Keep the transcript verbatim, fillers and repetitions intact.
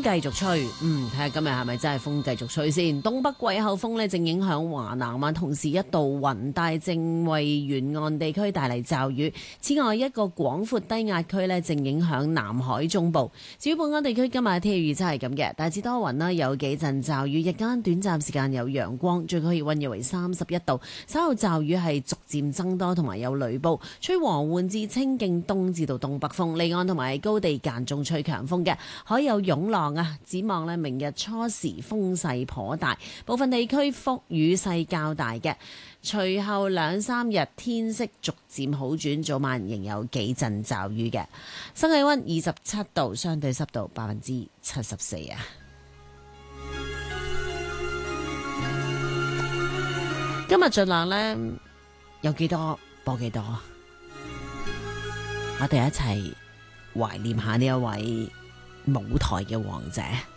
繼續吹，嗯，睇下今日係咪真係風繼續吹先。東北季候風呢正影響華南啊，同時一道雲帶正為沿岸地區帶嚟驟雨。此外，一個廣闊低壓區呢正影響南海中部。至於本港地區今日嘅天氣預測係咁嘅，大致多雲啦，有幾陣驟雨，日間短暫時間有陽光，最高氣溫約為三十一度。稍後驟雨係逐漸增多，同埋有雷暴，吹和緩至清勁東至到東北風，離岸同埋高地間中吹強風嘅，海有湧浪啊！展望呢，明日初時風勢頗大，部分地區風雨勢較大嘅。隨後兩三日天色逐漸好轉，早晚仍有幾陣驟雨嘅。新氣溫二十七度，相對濕度百分之七十四啊！今日盡量呢，有幾多播幾多，我哋一齊懷念下呢一位舞台嘅王者。